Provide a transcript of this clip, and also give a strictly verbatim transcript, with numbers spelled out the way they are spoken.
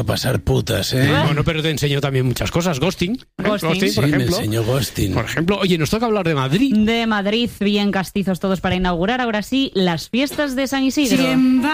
A pasar putas, ¿eh? Bueno, pero te enseñó también muchas cosas. Ghosting. ¿eh? Ghosting. Ghosting, Sí, por me ejemplo. enseñó ghosting. Por ejemplo, oye, nos toca hablar de Madrid. De Madrid, bien castizos todos para inaugurar ahora sí las fiestas de San Isidro.